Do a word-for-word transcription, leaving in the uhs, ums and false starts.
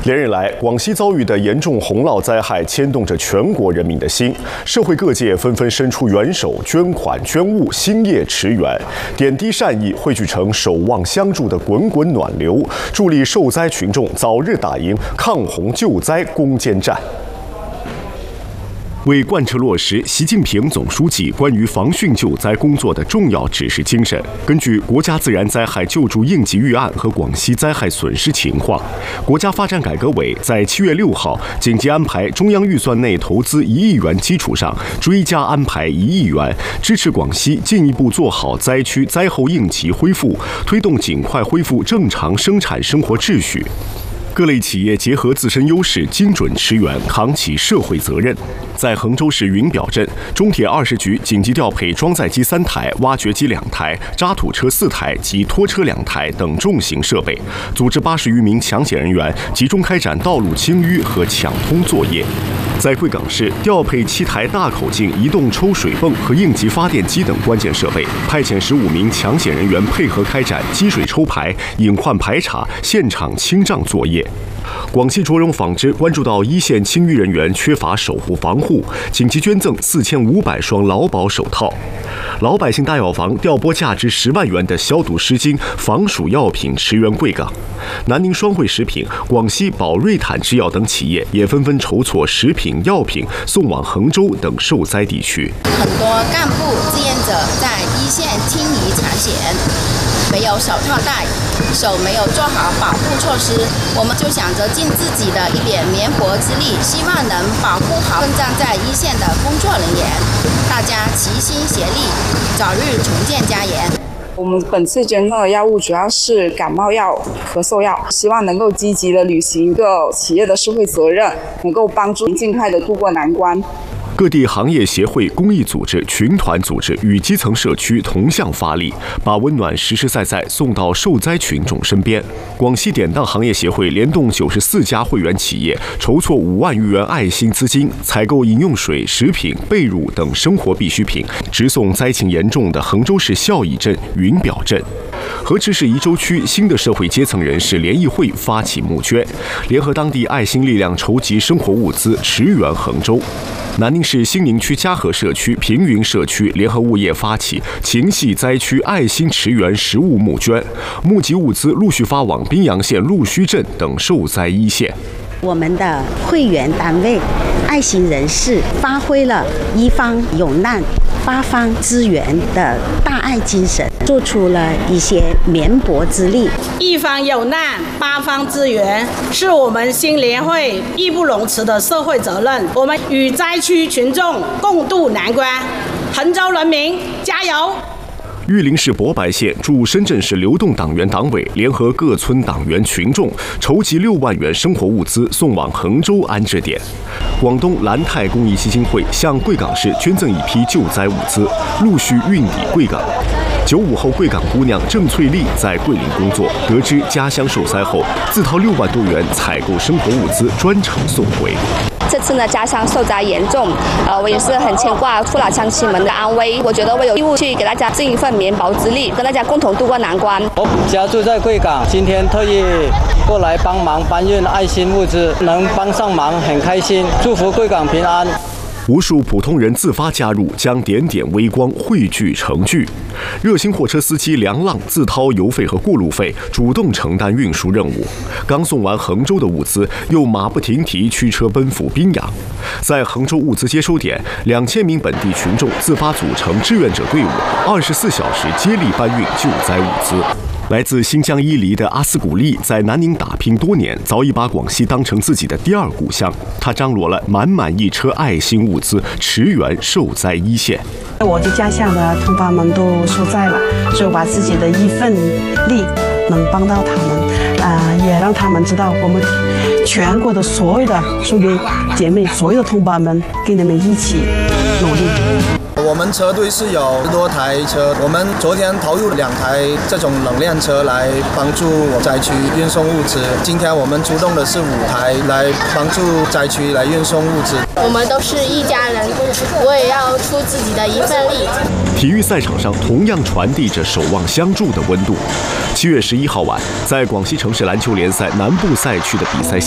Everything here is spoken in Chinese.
连日来，广西遭遇的严重洪涝灾害牵动着全国人民的心，社会各界纷纷伸出援手、捐款、捐物，兴业驰援，点滴善意汇聚成守望相助的滚滚暖流，助力受灾群众早日打赢抗洪救灾攻坚战。 为贯彻落实习近平总书记关于防汛救灾工作的重要指示精神，根据国家自然灾害救助应急预案和广西灾害损失情况，国家发展改革委在七月六号紧急安排中央预算内投资一亿元基础上，追加安排一亿元，支持广西进一步做好灾区灾后应急恢复，推动尽快恢复正常生产生活秩序。 各类企业结合自身优势，精准驰援，扛起社会责任。在衡州市云表镇，中铁二十局紧急调配装载机三台、挖掘机两台、渣土车四台及拖车两台等重型设备，组织八十余名抢险人员集中开展道路清淤和抢通作业。在贵港市，调配七台大口径移动抽水泵和应急发电机等关键设备，派遣十五名抢险人员配合开展积水抽排、隐患排查、现场清障作业。 广西卓荣纺织关注到一线清淤人员缺乏手部防护，紧急捐赠四千五百双劳保手套。老百姓大药房调拨价值十万元的消毒湿巾、防暑药品驰援贵港。南宁双汇食品、广西宝瑞坦制药等企业也纷纷筹措食品、药品送往衡州等受灾地区。 很多干部志愿者在一线清理抢险，没有手套戴，手没有做好保护措施，我们就想着尽自己的一点绵薄之力，希望能保护好奋战在一线的工作人员，大家齐心协力，早日重建家园。 我们本次捐赠的药物主要是感冒药、咳嗽药，希望能够积极的履行一个企业的社会责任，能够帮助尽快的渡过难关。 各地行业协会、公益组织、群团组织与基层社区同向发力，把温暖实实在在送到受灾群众身边。广西典当行业协会联动九十四家会员企业，筹措五万余元爱心资金，采购饮用水、食品、被褥等生活必需品，直送灾情严重的衡州市孝义镇、云表镇。 河池市宜州区新的社会阶层人士联谊会发起募捐，联合当地爱心力量筹集生活物资，驰援衡州。南宁市兴宁区嘉禾社区、平云社区联合物业发起秦系灾区爱心驰援食物募捐，募集物资陆续发往宾阳县陆须镇等受灾一线。 我们的会员单位、爱心人士发挥了一方有难、八方支援的大爱精神，做出了一些绵薄之力。 一方有难，八方支援，是我们新联会义不容辞的社会责任。我们与灾区群众共度难关，衡州人民加油！ 玉林市博白县驻深圳市流动党员党委联合各村党员群众筹集六万元生活物资送往衡州安置点。广东蓝泰公益基金会向贵港市捐赠一批救灾物资，陆续运抵贵港。九五后贵港姑娘郑翠丽在桂林工作，得知家乡受灾后，自掏六万多元采购生活物资，专程送回。 这次呢，家乡受灾严重，呃，我也是很牵挂父老乡亲们的安危。我觉得我有义务去给大家尽一份绵薄之力，跟大家共同度过难关。 我家住在贵港，今天特意过来帮忙搬运爱心物资，能帮上忙很开心，祝福贵港平安。 无数普通人自发加入，将点点微光汇聚成聚。热心货车司机梁浪自掏油费和过路费，主动承担运输任务。刚送完衡州的物资，又马不停蹄驱车奔赴宾阳。在衡州物资接收点，两千名本地群众自发组成志愿者队伍，二十四小时接力搬运救灾物资。 来自新疆伊犁的阿斯古丽在南宁打拼多年，早已把广西当成自己的第二故乡。他张罗了满满一车爱心物资，驰援受灾一线。 我的家乡的同胞们都受灾了，所以我把自己的一份力能帮到他们，啊、呃，也让他们知道我们全国的所有的兄弟姐妹、所有的同胞们跟你们一起努力。 我们车队是有十多台车，我们昨天投入两台这种冷链车来帮助灾区运送物资。今天我们出动的是五台来帮助灾区来运送物资。 我们都是一家人，我也要出自己的一份力。 体育赛场上同样传递着守望相助的温度。七月十一号晚，在广西城市篮球联赛南部赛区的比赛。